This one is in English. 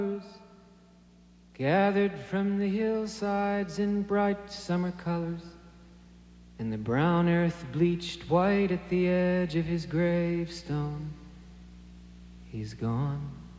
gathered from the hillsides in bright summer colors, and the brown earth bleached white at the edge of his gravestone. He's gone.